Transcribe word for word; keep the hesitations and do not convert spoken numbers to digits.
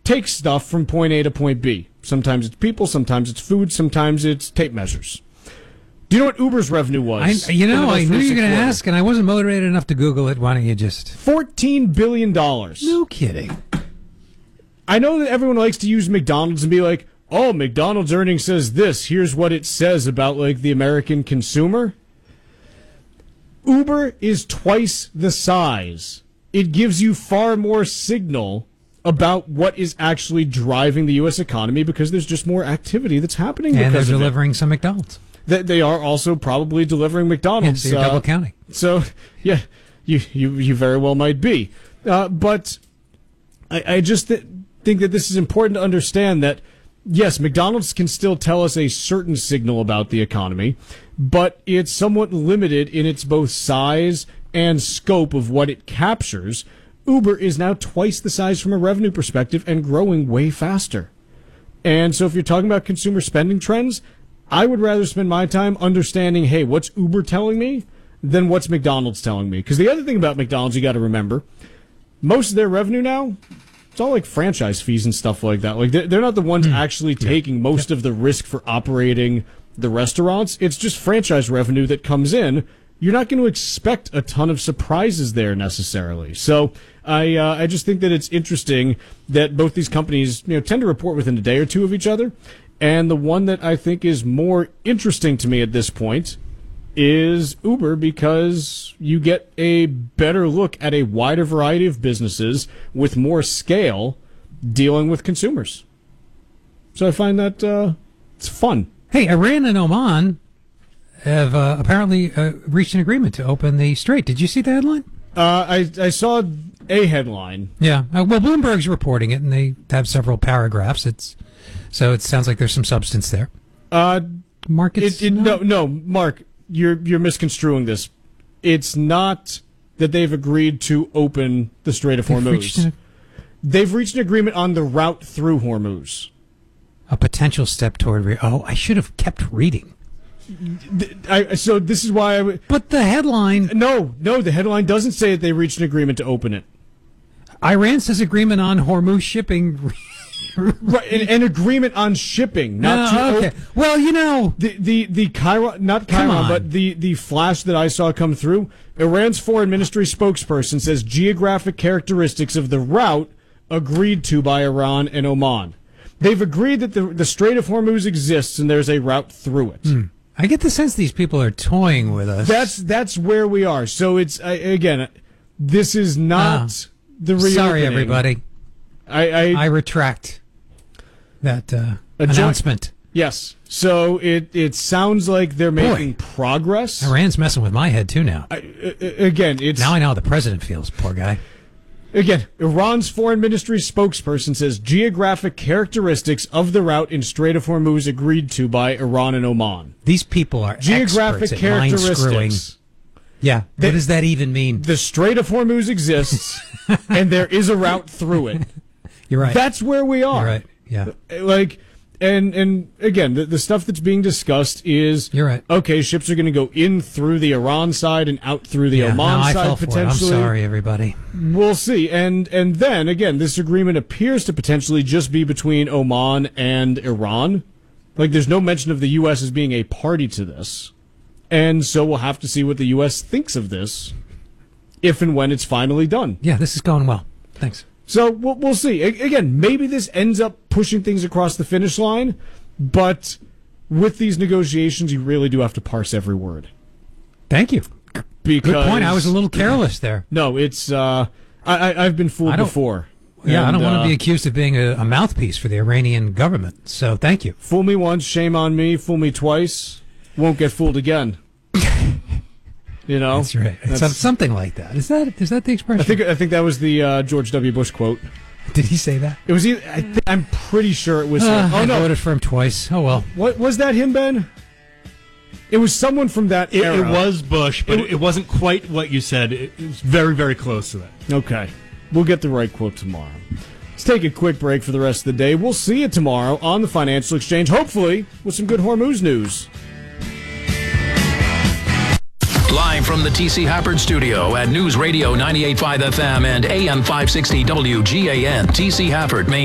takes stuff from point A to point B. Sometimes it's people, sometimes it's food, sometimes it's tape measures. Do you know what Uber's revenue was? I, you know, I knew you were going to ask, and I wasn't motivated enough to Google it. Why don't you just... fourteen billion dollars. No kidding. I know that everyone likes to use McDonald's and be like, oh, McDonald's earnings says this. Here's what it says about, like, the American consumer. Uber is twice the size. It gives you far more signal about what is actually driving the U S economy because there's just more activity that's happening. And they're because of delivering it. some McDonald's. They, they are also probably delivering McDonald's. Yes, you're uh, double counting. So, yeah, you, you, you very well might be. Uh, but I, I just th- think that this is important to understand that, yes, McDonald's can still tell us a certain signal about the economy, but it's somewhat limited in its both size and scope of what it captures. Uber is now twice the size from a revenue perspective and growing way faster. And so if you're talking about consumer spending trends, I would rather spend my time understanding, hey, what's Uber telling me than what's McDonald's telling me. Because the other thing about McDonald's you got to remember, most of their revenue now, it's all like franchise fees and stuff like that. Like they're, they're not the ones mm. actually taking most yeah. of the risk for operating the restaurants. It's just franchise revenue that comes in. You're not going to expect a ton of surprises there necessarily. So I uh, I just think that it's interesting that both these companies, you know, tend to report within a day or two of each other. And the one that I think is more interesting to me at this point is Uber, because you get a better look at a wider variety of businesses with more scale dealing with consumers. So I find that uh, it's fun. Hey, Iran and Oman have uh, apparently uh, reached an agreement to open the strait. Did you see the headline? Uh, I I saw a headline. Yeah. Uh, well, Bloomberg's reporting it, and they have several paragraphs. It's so it sounds like there's some substance there. Uh, Markets? It, it, no, no, Mark, you're you're misconstruing this. It's not that they've agreed to open the Strait of They've Hormuz. reached a, they've reached an agreement on the route through Hormuz. A potential step toward. Re- oh, I should have kept reading. I, so this is why I w- But the headline... No, no, the headline doesn't say that they reached an agreement to open it. Iran says agreement on Hormuz shipping... Right, an, an agreement on shipping, not no, to okay. op- Well, you know... The, the, the Chiron, not Chiron, but the, the flash that I saw come through, Iran's foreign ministry spokesperson says geographic characteristics of the route agreed to by Iran and Oman. They've agreed that the, the Strait of Hormuz exists and there's a route through it. Hmm. I get the sense these people are toying with us. That's that's where we are. So it's I, again, this is not ah, the reopening. Sorry, everybody. I I, I retract that uh, announcement. Joint, yes. So it it sounds like they're making Boy, progress. Iran's messing with my head too now. I, again, it's now I know how the president feels. Poor guy. Again, Iran's foreign ministry spokesperson says geographic characteristics of the route in Strait of Hormuz agreed to by Iran and Oman. These people are geographic experts characteristics. Yeah, the, what does that even mean? The Strait of Hormuz exists, and there is a route through it. You're right. That's where we are. You're right. Yeah. Like, and and again, the, the stuff that's being discussed is, you're right. Okay, ships are going to go in through the Iran side and out through the yeah, Oman no, I side fell for potentially. It. I'm sorry, everybody. We'll see. And and then again, this agreement appears to potentially just be between Oman and Iran. Like, there's no mention of the U S as being a party to this. And so we'll have to see what the U S thinks of this if and when it's finally done. Yeah, this is going well. Thanks. So we'll, we'll see. A- again, maybe this ends up pushing things across the finish line, but with these negotiations, you really do have to parse every word. Thank you. Because, good point. I was a little careless there. No, it's uh, I, I, I've been fooled before. Yeah, and, I don't want uh, to be accused of being a, a mouthpiece for the Iranian government. So thank you. Fool me once, shame on me. Fool me twice, won't get fooled again. You know, that's right. That's, it's something like that. Is that is that the expression? I think I think that was the uh, George W. Bush quote. Did he say that? It was. Either, I th- I'm pretty sure it was. Uh, him. Oh I no, voted for him twice. Oh well. What was that? Him, Ben? It was someone from that it, era. It was Bush, but it, it wasn't quite what you said. It, it was very, very close to that. Okay, we'll get the right quote tomorrow. Let's take a quick break for the rest of the day. We'll see you tomorrow on the Financial Exchange, hopefully with some good Hormuz news. Live from the T C Hafford Studio at News Radio ninety-eight point five F M and A M five sixty W G A N, T C Hafford, Maine.